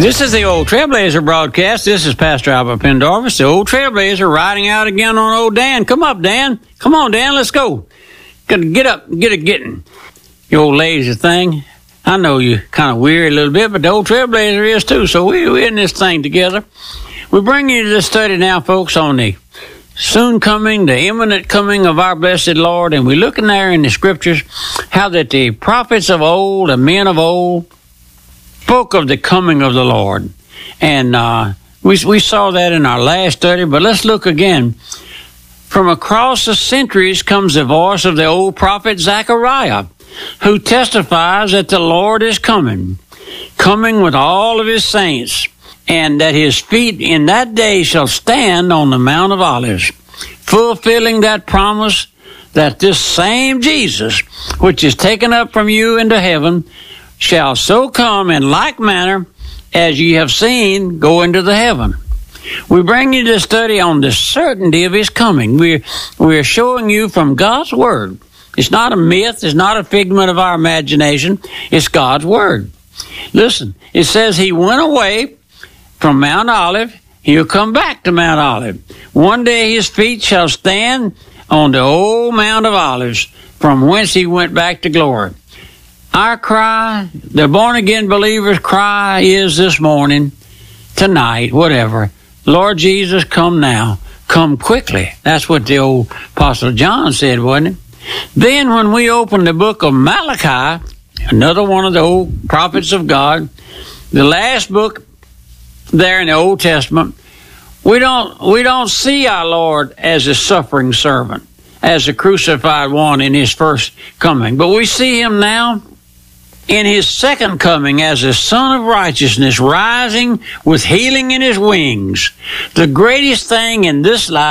This is the Old Trailblazer broadcast. This is Pastor Albert Pendorfus, the Old Trailblazer, riding out again on old Dan. Come up, Dan. Come on, Dan, let's go. Get up, get it getting. You old lazy thing. I know you're kind of weary a little bit, but the Old Trailblazer is too, so we're in this thing together. We bring you to this study now, folks, on the soon coming, the imminent coming of our blessed Lord, and we're looking there in the scriptures how that the prophets of old, the men of old, spoke of the coming of the Lord. And we saw that in our last study, but let's look again. From across the centuries comes the voice of the old prophet Zechariah, who testifies that the Lord is coming with all of his saints, and that his feet in that day shall stand on the Mount of Olives, fulfilling that promise that this same Jesus, which is taken up from you into heaven, shall so come in like manner as ye have seen go into the heaven. We bring you to study on the certainty of his coming. We're showing you from God's word. It's not a myth. It's not a figment of our imagination. It's God's word. Listen, it says he went away from Mount Olive. He'll come back to Mount Olive. One day his feet shall stand on the old Mount of Olives, from whence he went back to glory. Our cry, the born-again believer's cry is this morning, tonight, whatever, Lord Jesus, come now. Come quickly. That's what the old Apostle John said, wasn't it? Then when we open the book of Malachi, another one of the old prophets of God, the last book there in the Old Testament, we don't see our Lord as a suffering servant, as a crucified one in his first coming, but we see him now in his second coming as a Son of righteousness, rising with healing in his wings. The greatest thing in this life